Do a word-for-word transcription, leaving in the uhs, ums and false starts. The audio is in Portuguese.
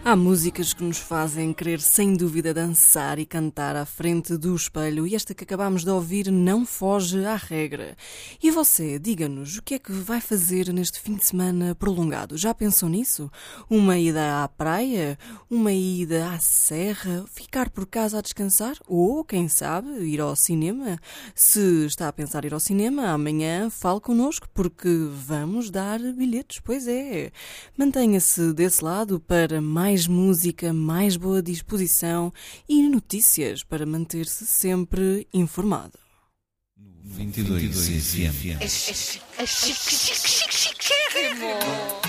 Há músicas que nos fazem querer sem dúvida dançar e cantar à frente do espelho, e esta que acabámos de ouvir não foge à regra. E você, diga-nos, o que é que vai fazer neste fim de semana prolongado? Já pensou nisso? Uma ida à praia? Uma ida à serra? Ficar por casa a descansar? Ou, quem sabe, ir ao cinema? Se está a pensar ir ao cinema, amanhã fale connosco, porque vamos dar bilhetes, pois é. Mantenha-se desse lado para mais Mais música, mais boa disposição e notícias para manter-se sempre informado. vinte e dois C F M. É chique, é chique, chique, chique, chique, chique,